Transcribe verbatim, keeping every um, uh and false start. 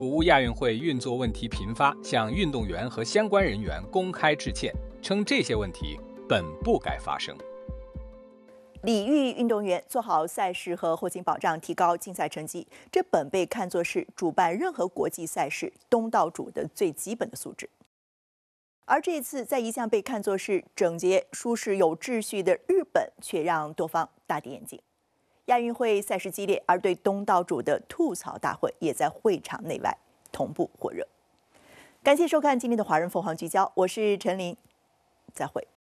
谷物亚运会运作问题频发，向运动员和相关人员公开致歉，称这些问题本不该发生。 礼遇运动员做好赛事和后勤保障，提高竞赛成绩，这本被看作是主办任何国际赛事东道主的最基本的素质。而这一次，在一向被看作是整洁、舒适、有秩序的日本，却让多方大跌眼镜。亚运会赛事激烈，而对东道主的吐槽大会也在会场内外同步火热。感谢收看今天的华人凤凰聚焦，我是陈琳，再会。